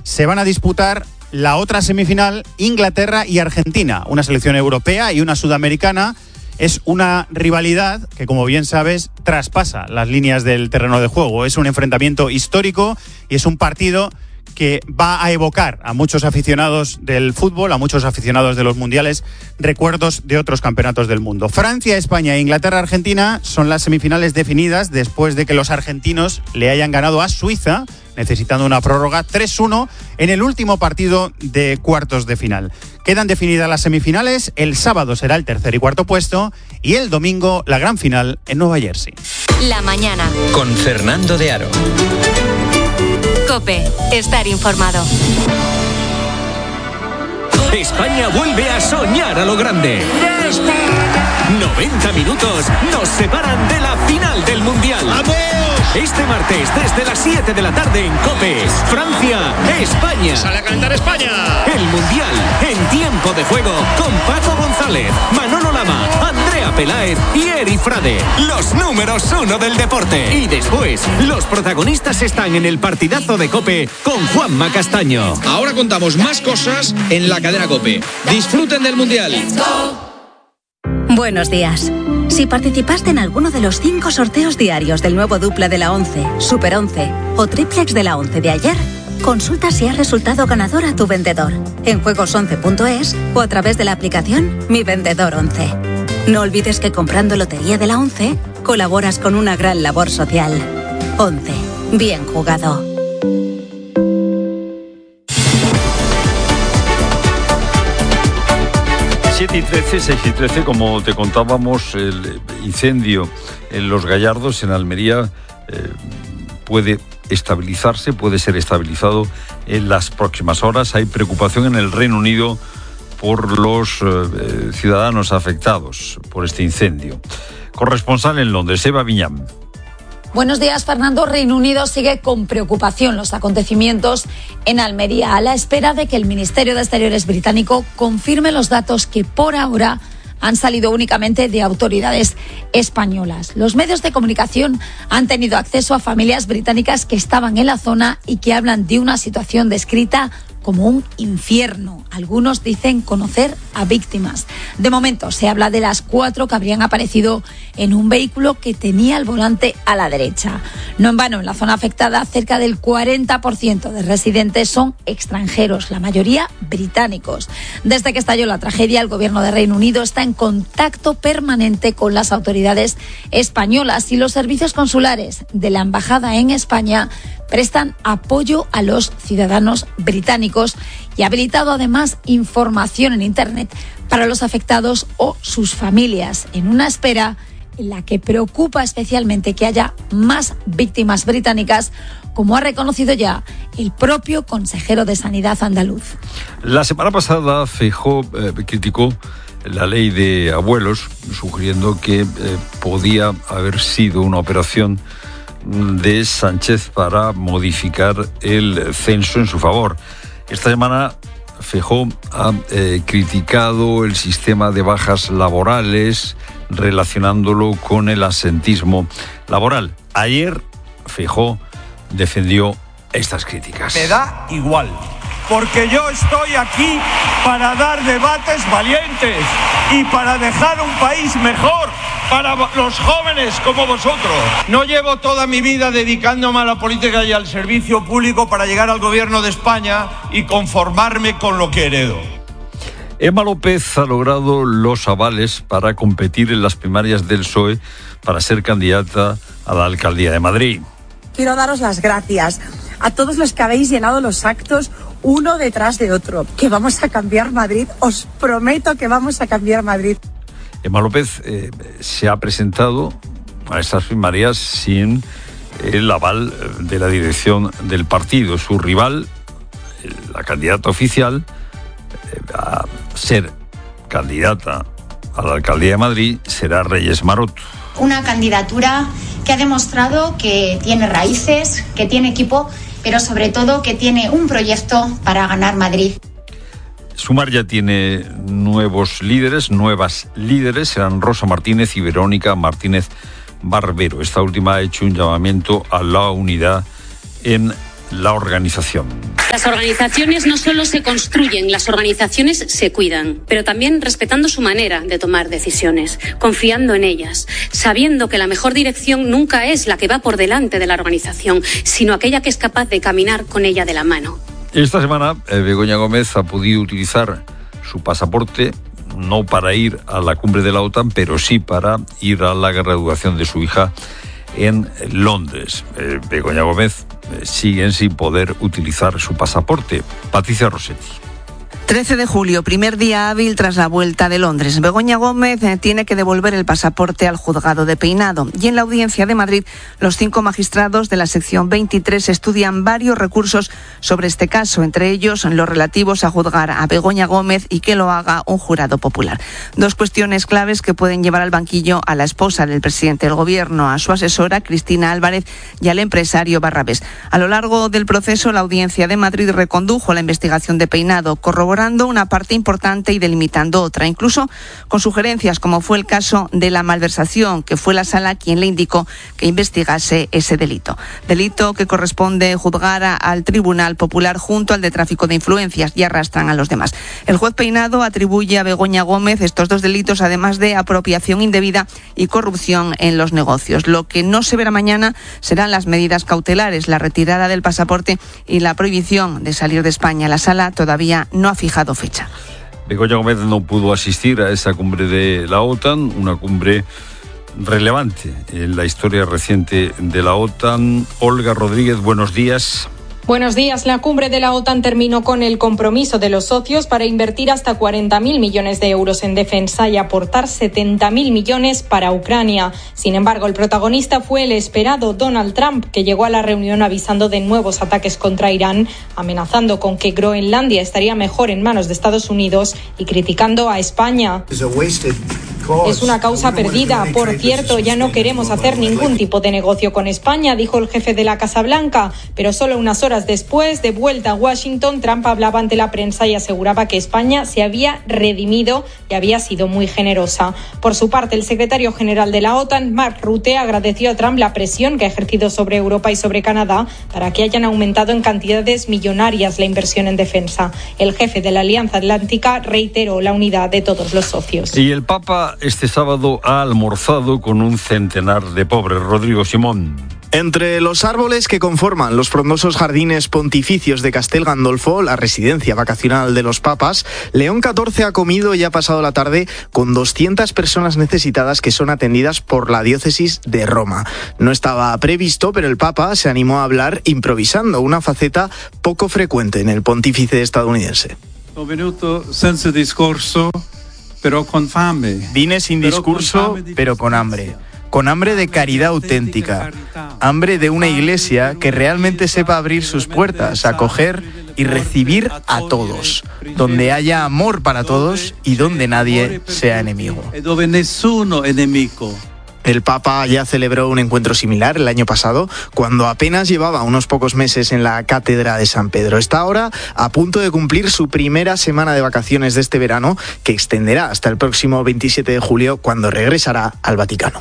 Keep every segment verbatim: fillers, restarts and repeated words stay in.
se van a disputar la otra semifinal, Inglaterra y Argentina, una selección europea y una sudamericana. Es una rivalidad que, como bien sabes, traspasa las líneas del terreno de juego. Es un enfrentamiento histórico y es un partido que va a evocar a muchos aficionados del fútbol, a muchos aficionados de los mundiales, recuerdos de otros campeonatos del mundo. Francia, España e Inglaterra, Argentina son las semifinales definidas después de que los argentinos le hayan ganado a Suiza, necesitando una prórroga tres uno en el último partido de cuartos de final. Quedan definidas las semifinales, el sábado será el tercer y cuarto puesto y el domingo la gran final en Nueva Jersey. La mañana. Con Fernando de Aro. COPE, estar informado. España vuelve a soñar a lo grande. noventa minutos nos separan de la final del Mundial. ¡Vamos! Este martes desde las siete de la tarde en COPE. Francia, España. Sale a calentar España. El Mundial en tiempo de juego con Paco González, Manolo Lama, Andrea Peláez y Eri Frade. Los números uno del deporte. Y después, los protagonistas están en el partidazo de COPE con Juanma Castaño. Ahora contamos más cosas en la cadena COPE. Disfruten del Mundial. Buenos días. Si participaste en alguno de los cinco sorteos diarios del nuevo dupla de la once, Super once o triplex de la once de ayer, consulta si has resultado ganador a tu vendedor en juegos once punto es o a través de la aplicación Mi Vendedor once. No olvides que comprando Lotería de la once colaboras con una gran labor social. once. Bien jugado. siete y trece, seis y trece, como te contábamos, el incendio en Los Gallardos, en Almería, eh, puede estabilizarse, puede ser estabilizado en las próximas horas. Hay preocupación en el Reino Unido por los eh, ciudadanos afectados por este incendio. Corresponsal en Londres, Eva Viñam. Buenos días, Fernando. Reino Unido sigue con preocupación los acontecimientos en Almería, a la espera de que el Ministerio de Exteriores británico confirme los datos que por ahora han salido únicamente de autoridades españolas. Los medios de comunicación han tenido acceso a familias británicas que estaban en la zona y que hablan de una situación descrita como un infierno. Algunos dicen conocer a víctimas. De momento se habla de las cuatro que habrían aparecido en un vehículo que tenía el volante a la derecha. No en vano, en la zona afectada, cerca del cuarenta por ciento de residentes son extranjeros, la mayoría británicos. Desde que estalló la tragedia, el gobierno de Reino Unido está en contacto permanente con las autoridades españolas y los servicios consulares de la embajada en España prestan apoyo a los ciudadanos británicos y ha habilitado además información en Internet para los afectados o sus familias, en una espera en la que preocupa especialmente que haya más víctimas británicas, como ha reconocido ya el propio consejero de Sanidad andaluz. La semana pasada Feijóo eh, criticó la ley de abuelos, sugiriendo que eh, podía haber sido una operación de Sánchez para modificar el censo en su favor. Esta semana Feijóo ha eh, criticado el sistema de bajas laborales, relacionándolo con el absentismo laboral. Ayer Feijóo defendió estas críticas. Me da igual, porque yo estoy aquí para dar debates valientes y para dejar un país mejor para los jóvenes como vosotros. No llevo toda mi vida dedicándome a la política y al servicio público para llegar al gobierno de España y conformarme con lo que heredo. Emma López ha logrado los avales para competir en las primarias del P S O E para ser candidata a la alcaldía de Madrid. Quiero daros las gracias a todos los que habéis llenado los actos uno detrás de otro, que vamos a cambiar Madrid, os prometo que vamos a cambiar Madrid. Emma López eh, se ha presentado a estas primarias sin el aval de la dirección del partido. Su rival, la candidata oficial, eh, a ser candidata a la alcaldía de Madrid, será Reyes Marot. Una candidatura que ha demostrado que tiene raíces, que tiene equipo, pero sobre todo que tiene un proyecto para ganar Madrid. Sumar ya tiene nuevos líderes, nuevas líderes, serán Rosa Martínez y Verónica Martínez Barbero. Esta última ha hecho un llamamiento a la unidad en la organización. Las organizaciones no solo se construyen, las organizaciones se cuidan, pero también respetando su manera de tomar decisiones, confiando en ellas, sabiendo que la mejor dirección nunca es la que va por delante de la organización, sino aquella que es capaz de caminar con ella de la mano. Esta semana, eh, Begoña Gómez ha podido utilizar su pasaporte no para ir a la cumbre de la OTAN, pero sí para ir a la graduación de su hija en Londres. Eh, Begoña Gómez eh, sigue sin poder utilizar su pasaporte. Patricia Rossetti. trece de julio, primer día hábil tras la vuelta de Londres. Begoña Gómez tiene que devolver el pasaporte al juzgado de Peinado. Y en la audiencia de Madrid, los cinco magistrados de la sección veintitrés estudian varios recursos sobre este caso, entre ellos los relativos a juzgar a Begoña Gómez y que lo haga un jurado popular. Dos cuestiones claves que pueden llevar al banquillo a la esposa del presidente del Gobierno, a su asesora Cristina Álvarez y al empresario Barrabés. A lo largo del proceso, la audiencia de Madrid recondujo la investigación de Peinado, corroborando una parte importante y delimitando otra, incluso con sugerencias como fue el caso de la malversación, que fue la sala quien le indicó que investigase ese delito. Delito que corresponde juzgar a, al Tribunal Popular junto al de tráfico de influencias, y arrastran a los demás. El juez Peinado atribuye a Begoña Gómez estos dos delitos, además de apropiación indebida y corrupción en los negocios. Lo que no se verá mañana serán las medidas cautelares, la retirada del pasaporte y la prohibición de salir de España. La sala todavía no ha fijado fecha. Begoña Gómez no pudo asistir a esa cumbre de la OTAN, una cumbre relevante en la historia reciente de la OTAN. Olga Rodríguez, buenos días. Buenos días. La cumbre de la OTAN terminó con el compromiso de los socios para invertir hasta cuarenta mil millones de euros en defensa y aportar setenta mil millones para Ucrania. Sin embargo, el protagonista fue el esperado Donald Trump, que llegó a la reunión avisando de nuevos ataques contra Irán, amenazando con que Groenlandia estaría mejor en manos de Estados Unidos y criticando a España. Es una causa perdida. Por cierto, ya no queremos hacer ningún tipo de negocio con España, dijo el jefe de la Casa Blanca. Pero solo unas horas después, de vuelta a Washington, Trump hablaba ante la prensa y aseguraba que España se había redimido y había sido muy generosa. Por su parte, el secretario general de la OTAN, Mark Rutte, agradeció a Trump la presión que ha ejercido sobre Europa y sobre Canadá para que hayan aumentado en cantidades millonarias la inversión en defensa. El jefe de la Alianza Atlántica reiteró la unidad de todos los socios. Y el Papa este sábado ha almorzado con un centenar de pobres. Rodrigo Simón. Entre los árboles que conforman los frondosos jardines pontificios de Castel Gandolfo, la residencia vacacional de los papas, León catorce ha comido y ha pasado la tarde con doscientas personas necesitadas que son atendidas por la diócesis de Roma. No estaba previsto, pero el Papa se animó a hablar improvisando, una faceta poco frecuente en el pontífice estadounidense. Ho venuto senza discorso, pero con fame. Vine sin discurso, pero con hambre. Con hambre de caridad auténtica. Hambre de una iglesia que realmente sepa abrir sus puertas, acoger y recibir a todos. Donde haya amor para todos y donde nadie sea enemigo. Donde nessuno enemigo. El Papa ya celebró un encuentro similar el año pasado, cuando apenas llevaba unos pocos meses en la Cátedra de San Pedro. Está ahora a punto de cumplir su primera semana de vacaciones de este verano, que extenderá hasta el próximo veintisiete de julio, cuando regresará al Vaticano.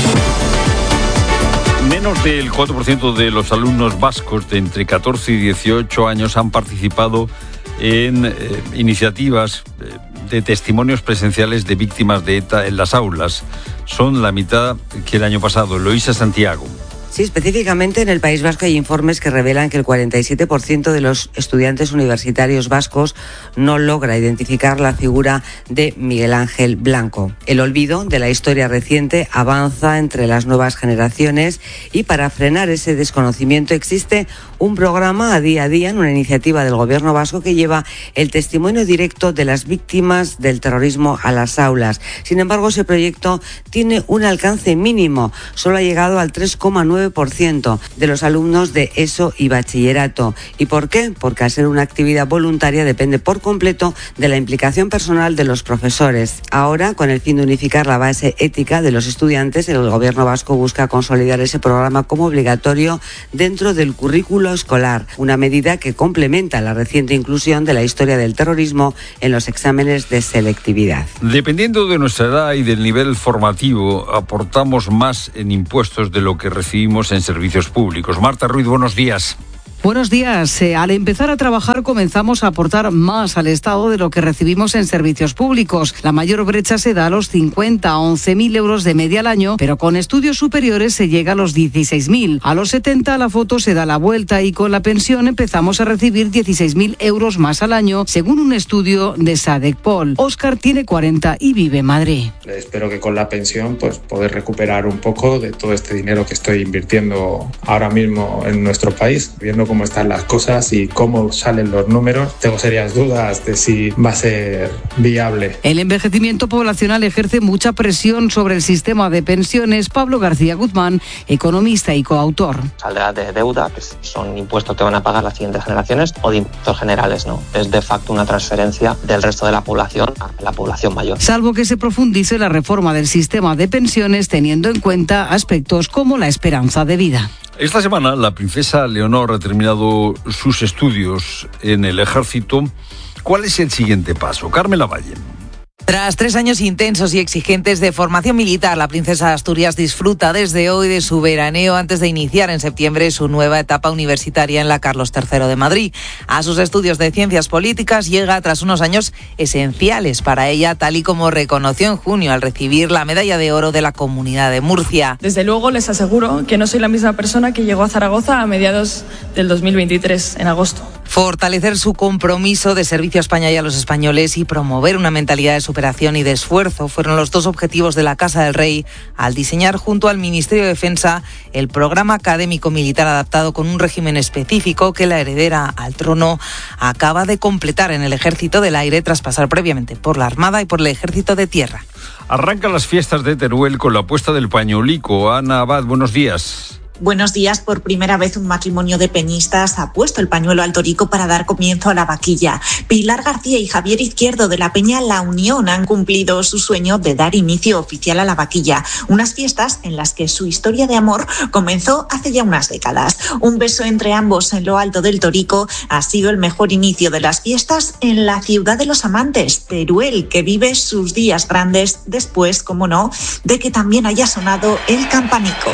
Menos del cuatro por ciento de los alumnos vascos de entre catorce y dieciocho años han participado en eh, iniciativas eh, de testimonios presenciales de víctimas de ETA en las aulas. Son la mitad que el año pasado. Eloísa Santiago. Sí, específicamente en el País Vasco hay informes que revelan que el cuarenta y siete por ciento de los estudiantes universitarios vascos no logra identificar la figura de Miguel Ángel Blanco. El olvido de la historia reciente avanza entre las nuevas generaciones y para frenar ese desconocimiento existe un programa a día a día en una iniciativa del Gobierno vasco que lleva el testimonio directo de las víctimas del terrorismo a las aulas. Sin embargo, ese proyecto tiene un alcance mínimo. Solo ha llegado al tres coma nueve por ciento de los alumnos de ESO y bachillerato. ¿Y por qué? Porque al ser una actividad voluntaria depende por completo de la implicación personal de los profesores. Ahora, con el fin de unificar la base ética de los estudiantes, el Gobierno vasco busca consolidar ese programa como obligatorio dentro del currículo escolar, una medida que complementa la reciente inclusión de la historia del terrorismo en los exámenes de selectividad. Dependiendo de nuestra edad y del nivel formativo, aportamos más en impuestos de lo que recibimos en servicios públicos. Marta Ruiz, buenos días. Buenos días. Eh, al empezar a trabajar comenzamos a aportar más al Estado de lo que recibimos en servicios públicos. La mayor brecha se da a los cincuenta a once mil euros de media al año, pero con estudios superiores se llega a los dieciséis mil. A los setenta la foto se da la vuelta y con la pensión empezamos a recibir dieciséis mil euros más al año, según un estudio de SADECPOL. Óscar tiene cuarenta y vive en Madrid. Espero que con la pensión pues poder recuperar un poco de todo este dinero que estoy invirtiendo ahora mismo en nuestro país, viendo cómo están las cosas y cómo salen los números. Tengo serias dudas de si va a ser viable. El envejecimiento poblacional ejerce mucha presión sobre el sistema de pensiones. Pablo García Guzmán, economista y coautor. Saldrá de deuda, que son impuestos que van a pagar las siguientes generaciones, o de impuestos generales, ¿no? Es de facto una transferencia del resto de la población a la población mayor. Salvo que se profundice la reforma del sistema de pensiones teniendo en cuenta aspectos como la esperanza de vida. Esta semana la princesa Leonor ha terminado sus estudios en el ejército. ¿Cuál es el siguiente paso? Carmen Lavalle. Tras tres años intensos y exigentes de formación militar, la princesa de Asturias disfruta desde hoy de su veraneo antes de iniciar en septiembre su nueva etapa universitaria en la Carlos tercero de Madrid. A sus estudios de ciencias políticas llega tras unos años esenciales para ella, tal y como reconoció en junio al recibir la medalla de oro de la Comunidad de Murcia. Desde luego les aseguro que no soy la misma persona que llegó a Zaragoza a mediados del dos mil veintitrés, en agosto. Fortalecer su compromiso de servicio a España y a los españoles y promover una mentalidad de superación y de esfuerzo fueron los dos objetivos de la Casa del Rey al diseñar junto al Ministerio de Defensa el programa académico militar adaptado con un régimen específico que la heredera al trono acaba de completar en el Ejército del Aire tras pasar previamente por la Armada y por el Ejército de Tierra. Arrancan las fiestas de Teruel con la puesta del pañolico. Ana Abad, buenos días. Buenos días. Por primera vez un matrimonio de peñistas ha puesto el pañuelo al torico para dar comienzo a la vaquilla. Pilar García y Javier Izquierdo de la Peña La Unión han cumplido su sueño de dar inicio oficial a la vaquilla. Unas fiestas en las que su historia de amor comenzó hace ya unas décadas. Un beso entre ambos en lo alto del torico ha sido el mejor inicio de las fiestas en la ciudad de los amantes, Teruel, que vive sus días grandes después, como no, de que también haya sonado el campanico.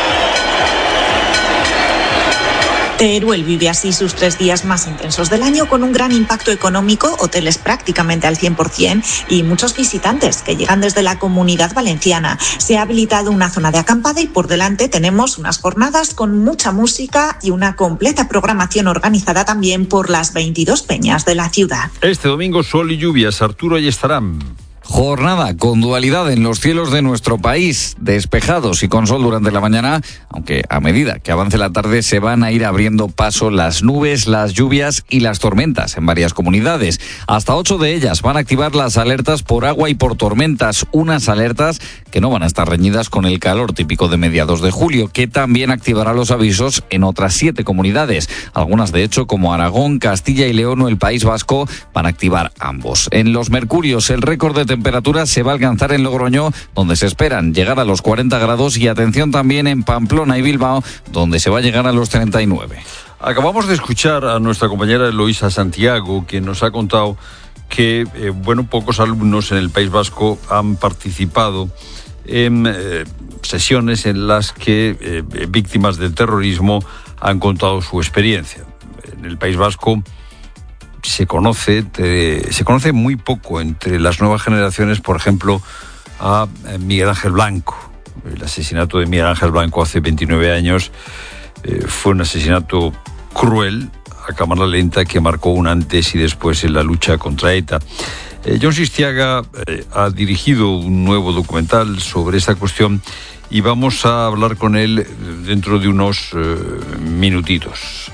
Teruel vive así sus tres días más intensos del año con un gran impacto económico, hoteles prácticamente al cien por ciento y muchos visitantes que llegan desde la Comunidad Valenciana. Se ha habilitado una zona de acampada y por delante tenemos unas jornadas con mucha música y una completa programación organizada también por las veintidós peñas de la ciudad. Este domingo sol y lluvias, Arturo Ayestarán. Jornada con dualidad en los cielos de nuestro país, despejados y con sol durante la mañana, aunque a medida que avance la tarde se van a ir abriendo paso las nubes, las lluvias y las tormentas en varias comunidades. Hasta ocho de ellas van a activar las alertas por agua y por tormentas, unas alertas que no van a estar reñidas con el calor típico de mediados de julio, que también activará los avisos en otras siete comunidades. Algunas de hecho como Aragón, Castilla y León o el País Vasco van a activar ambos. En los mercurios el récord de temperatura se va a alcanzar en Logroño, donde se esperan llegar a los cuarenta grados, y atención también en Pamplona y Bilbao, donde se va a llegar a los treinta y nueve. Acabamos de escuchar a nuestra compañera Eloísa Santiago, que nos ha contado que eh, bueno, pocos alumnos en el País Vasco han participado en eh, sesiones en las que eh, víctimas del terrorismo han contado su experiencia. En el País Vasco se conoce, eh, se conoce muy poco entre las nuevas generaciones, por ejemplo, a Miguel Ángel Blanco. El asesinato de Miguel Ángel Blanco hace veintinueve años eh, fue un asesinato cruel, a cámara lenta, que marcó un antes y después en la lucha contra ETA. Eh, Jon Sistiaga eh, ha dirigido un nuevo documental sobre esta cuestión y vamos a hablar con él dentro de unos eh, minutitos.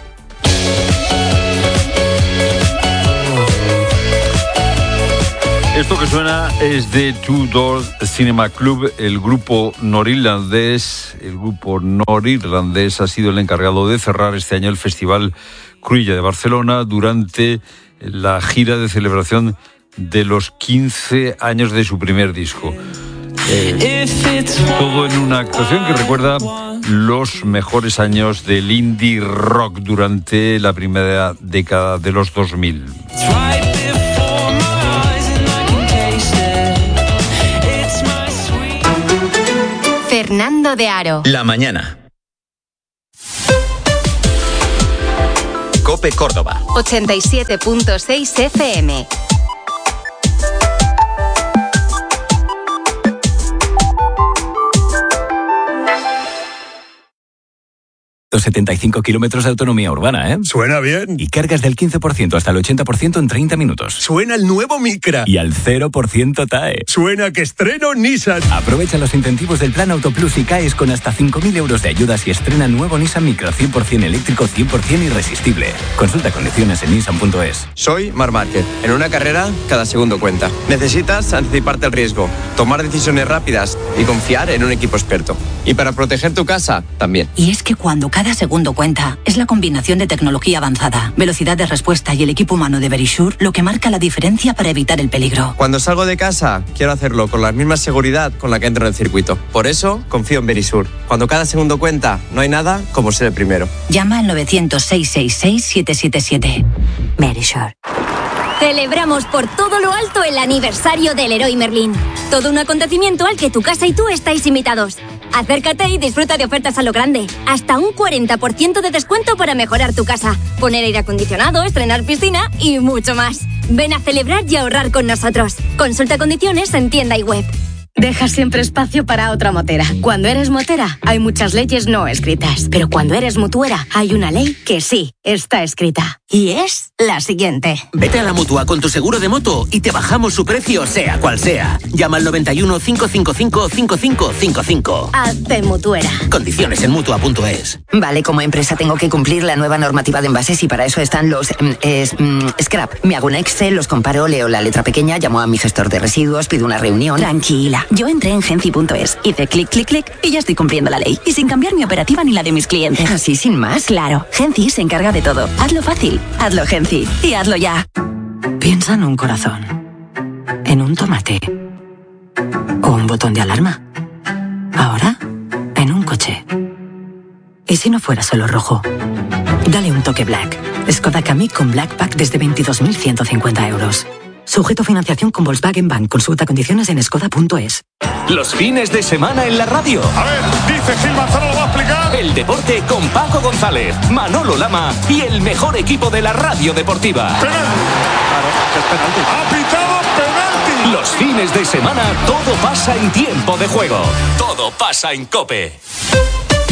Esto que suena es de Two Door Cinema Club, el grupo norirlandés. El grupo norirlandés ha sido el encargado de cerrar este año el Festival Cruïlla de Barcelona durante la gira de celebración de los quince años de su primer disco. Eh, todo en una actuación que recuerda los mejores años del indie rock durante la primera década de los dos mil. Fernando de Aro. La mañana. COPE Córdoba. ochenta y siete punto seis F M. setenta y cinco kilómetros de autonomía urbana, ¿eh? Suena bien. Y cargas del quince por ciento hasta el ochenta por ciento en treinta minutos. Suena el nuevo Micra. Y al cero por ciento T A E. Suena que estreno Nissan. Aprovecha los incentivos del Plan Auto Plus y caes con hasta cinco mil euros de ayudas y estrena nuevo Nissan Micra cien por ciento eléctrico, cien por ciento irresistible. Consulta condiciones en nissan punto es. Soy Marc Márquez. En una carrera, cada segundo cuenta. Necesitas anticiparte al riesgo, tomar decisiones rápidas y confiar en un equipo experto. Y para proteger tu casa, también. Y es que cuando cada segundo cuenta, es la combinación de tecnología avanzada, velocidad de respuesta y el equipo humano de Verisure lo que marca la diferencia para evitar el peligro. Cuando salgo de casa, quiero hacerlo con la misma seguridad con la que entro en el circuito. Por eso, confío en Verisure. Cuando cada segundo cuenta, no hay nada como ser el primero. Llama al novecientos, seiscientos sesenta y seis, siete siete siete. Verisure. Celebramos por todo lo alto el aniversario del Leroy Merlin. Todo un acontecimiento al que tu casa y tú estáis invitados. Acércate y disfruta de ofertas a lo grande. Hasta un cuarenta por ciento de descuento para mejorar tu casa, poner aire acondicionado, estrenar piscina y mucho más. Ven a celebrar y ahorrar con nosotros. Consulta condiciones en tienda y web. Deja siempre espacio para otra motera. Cuando eres motera, hay muchas leyes no escritas. Pero cuando eres mutuera, hay una ley que sí está escrita. Y es la siguiente. Vete a la Mutua con tu seguro de moto y te bajamos su precio, sea cual sea. Llama al noventa y uno, cinco cinco cinco, cinco cinco cinco cinco. Hazte mutuera. Condiciones en mutua punto es. Vale, como empresa tengo que cumplir la nueva normativa de envases y para eso están los mm, es, mm, scrap. Me hago un Excel, los comparo, leo la letra pequeña, llamo a mi gestor de residuos, pido una reunión. Tranquila. Yo entré en genci punto es, hice clic, clic, clic y ya estoy cumpliendo la ley. Y sin cambiar mi operativa ni la de mis clientes. Así, sin más. Claro, Genci se encarga de todo. Hazlo fácil, hazlo Genci y hazlo ya. Piensa en un corazón, en un tomate o un botón de alarma. Ahora, en un coche. ¿Y si no fuera solo rojo? Dale un toque Black. Skoda Kamiq con Black Pack desde veintidós mil ciento cincuenta euros. Sujeto a financiación con Volkswagen Bank. Consulta condiciones en skoda punto es. Los fines de semana en la radio. A ver, dice Gil Manzano, lo va a explicar. El deporte con Paco González, Manolo Lama y el mejor equipo de la radio deportiva. Penalti. Claro, es penalti. Ha pitado penalti. Los fines de semana todo pasa en tiempo de juego. Todo pasa en COPE.